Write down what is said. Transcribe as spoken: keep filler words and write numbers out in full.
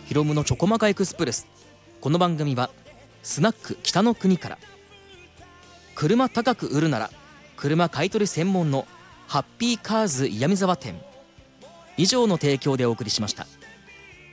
ヒロムのちょこまかエクスプレス。この番組はスナック北の国から、車高く売るなら車買い取り専門のハッピーカーズ岩見沢店以上の提供でお送りしました。